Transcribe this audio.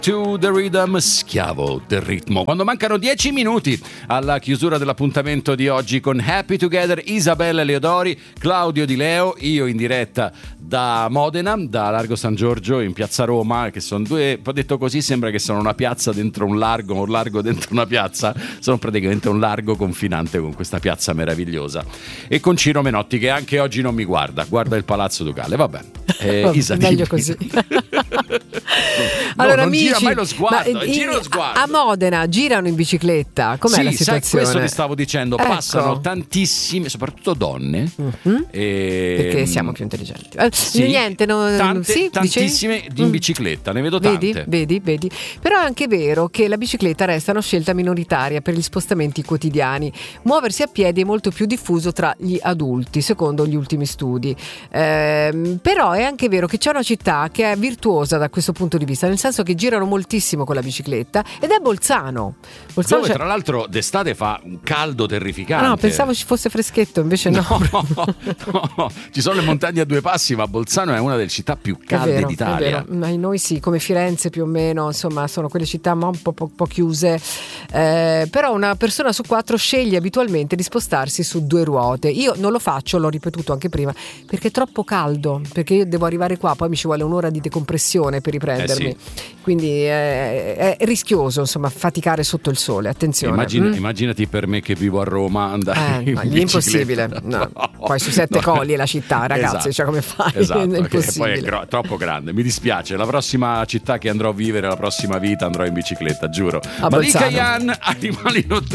To the rhythm, schiavo del ritmo. Quando mancano 10 minuti alla chiusura dell'appuntamento di oggi con Happy Together, Isabella Leodori, Claudio Di Leo, io in diretta da Modena, da Largo San Giorgio in Piazza Roma, che sono due, ho detto così sembra che sono una piazza dentro un largo dentro una piazza, sono praticamente un largo confinante con questa piazza meravigliosa, e con Ciro Menotti che anche oggi non mi guarda il Palazzo Ducale, vabbè. Isa, meglio così. No, Allora, non gira mai lo sguardo, gira lo sguardo. A Modena girano in bicicletta, com'è sì, la situazione? Sai, questo ti stavo dicendo, ecco. Passano tantissime, soprattutto donne, perché siamo più intelligenti. Sì, Niente, tantissime in bicicletta, ne vedo tante. Vedi. Però è anche vero che la bicicletta resta una scelta minoritaria per gli spostamenti quotidiani. Muoversi a piedi è molto più diffuso tra gli adulti, secondo gli ultimi studi. Però è anche vero che c'è una città che è virtuosa da questo punto di vista, nel senso che girano moltissimo con la bicicletta, ed è Bolzano. Dove tra l'altro d'estate fa un caldo terrificante. No, pensavo ci fosse freschetto, invece no. Ci sono le montagne a due passi, ma Bolzano è una delle città più calde d'Italia. È vero. Ma noi sì, come Firenze più o meno, insomma, sono quelle città un po' chiuse. Però una persona su 4 sceglie abitualmente di spostarsi su 2 ruote. Io non lo faccio, l'ho ripetuto anche prima, perché è troppo caldo, perché io devo arrivare qua, poi mi ci vuole un'ora di decompressione per riprendermi. Sì. Quindi è rischioso, insomma, faticare sotto il sole, attenzione. Immaginati per me che vivo a Roma andare in bicicletta. Impossibile. No. Poi su 7 colli è la città, ragazzi, esatto. Cioè come fai? Esatto, è impossibile. poi è troppo grande, mi dispiace. La prossima città che andrò a vivere, la prossima vita andrò in bicicletta, giuro. A Bolzano. Malika Yan, Animali Notturni.